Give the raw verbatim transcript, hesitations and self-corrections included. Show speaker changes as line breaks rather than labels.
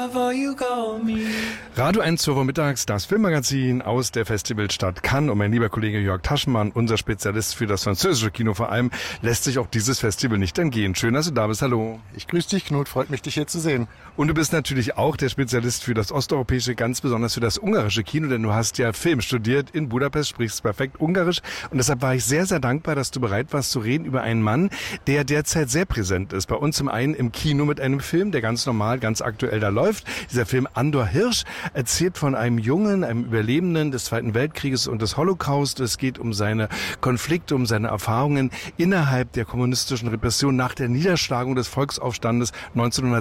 Radio eins Uhr mittags, das Filmmagazin aus der Festivalstadt Cannes. Und mein lieber Kollege Jörg Taschenmann, unser Spezialist für das französische Kino vor allem, lässt sich auch dieses Festival nicht entgehen. Schön, dass du da bist. Hallo.
Ich grüße dich, Knut. Freut mich, dich hier zu sehen.
Und du bist natürlich auch der Spezialist für das osteuropäische, ganz besonders für das ungarische Kino, denn du hast ja Film studiert in Budapest, sprichst perfekt Ungarisch. Und deshalb war ich sehr, sehr dankbar, dass du bereit warst zu reden über einen Mann, der derzeit sehr präsent ist. Bei uns zum einen im Kino mit einem Film, der ganz normal, ganz aktuell da läuft. Dieser Film Andor Hirsch erzählt von einem Jungen, einem Überlebenden des Zweiten Weltkrieges und des Holocaust. Es geht um seine Konflikte, um seine Erfahrungen innerhalb der kommunistischen Repression nach der Niederschlagung des Volksaufstandes neunzehnhundertsechzehn.